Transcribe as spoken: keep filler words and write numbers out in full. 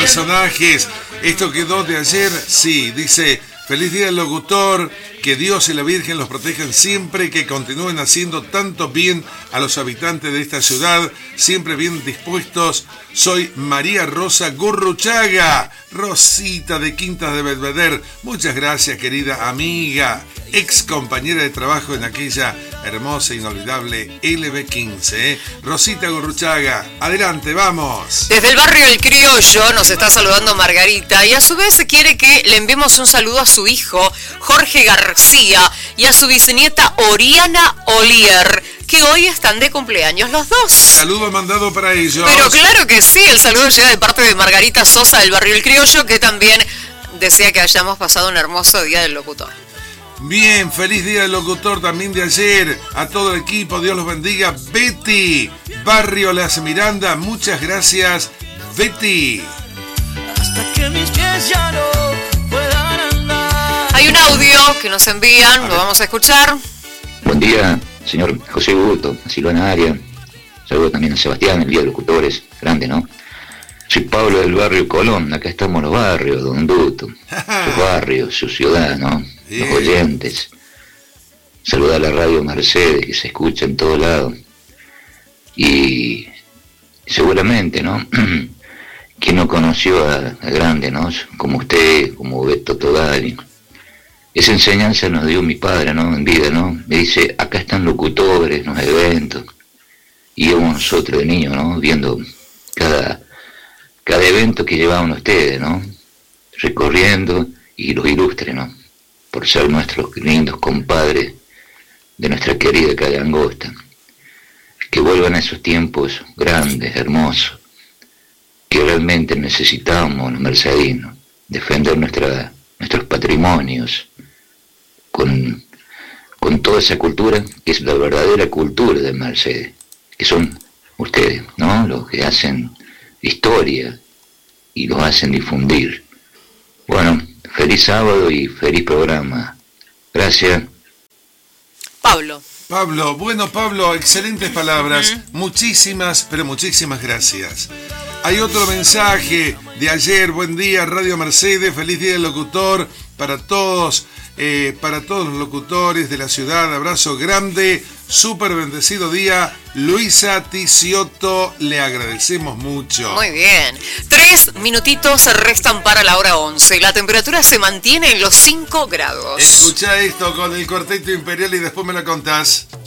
personajes. Esto quedó de ayer, sí, dice, feliz día del locutor, que Dios y la Virgen los protejan siempre, que continúen haciendo tanto bien a los habitantes de esta ciudad, siempre bien dispuestos. Soy María Rosa Gurruchaga, Rosita de Quintas de Belvedere. Muchas gracias, querida amiga, ex compañera de trabajo en aquella hermosa e inolvidable L B quince. ¿eh? Rosita Gurruchaga, adelante, vamos. Desde el barrio El Criollo nos está saludando Margarita y a su vez quiere que le enviemos un saludo a su hijo Jorge García y a su bisnieta Oriana Olier, que hoy están de cumpleaños los dos. Saludo mandado para ellos. Pero claro que sí, el saludo llega de parte de Margarita Sosa del barrio El Criollo, que también desea que hayamos pasado un hermoso día del locutor. Bien, feliz día del locutor también de ayer. A todo el equipo, Dios los bendiga. Betty, barrio Las Miranda, muchas gracias, Betty. Hasta que mis pies ya no puedan andar. Hay un audio que nos envían, lo vamos a escuchar. Buen día, señor José Guto, Silvana Aria. Saludo también a Sebastián, el día de locutores, grande, ¿no? Soy Pablo del barrio Colón, acá estamos los barrios, don Duto. Su barrio, su ciudad, ¿no? Bien. Los oyentes. Saludar a la radio Mercedes, que se escucha en todo lado. Y seguramente, ¿no? Quien no conoció a, a grande, ¿no? Como usted, como Beto Todari. Esa enseñanza nos dio mi padre, ¿no? En vida, ¿no? Me dice, acá están locutores, los eventos. Y íbamos nosotros de niños, ¿no? Viendo cada, cada evento que llevaban ustedes, ¿no? Recorriendo y los ilustres, ¿no? Por ser nuestros lindos compadres de nuestra querida calle Angosta. Que vuelvan a esos tiempos grandes, hermosos, que realmente necesitamos los mercedinos, defender nuestra, nuestros patrimonios, con, con toda esa cultura que es la verdadera cultura de Mercedes, que son ustedes, ¿no? Los que hacen historia y los hacen difundir. Bueno, feliz sábado y feliz programa. Gracias. Pablo. Pablo, bueno Pablo, excelentes palabras. Uh-huh. Muchísimas, pero muchísimas gracias. Hay otro mensaje de ayer. Buen día, Radio Mercedes. Feliz día del locutor para todos, eh, para todos los locutores de la ciudad. Abrazo grande. Súper bendecido día. Luisa Ticiotto, le agradecemos mucho. Muy bien. Tres minutitos restan para la hora once. La temperatura se mantiene en los cinco grados. Escuchá esto con el Cuarteto Imperial y después me lo contás.